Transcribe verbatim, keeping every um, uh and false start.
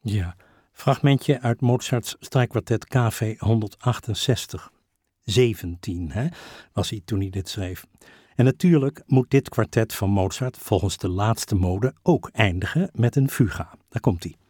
Ja, fragmentje uit Mozarts strijkkwartet K V honderdachtenzestig. zeventien, hè, was hij toen hij dit schreef. En natuurlijk moet dit kwartet van Mozart volgens de laatste mode ook eindigen met een fuga. Daar komt hij.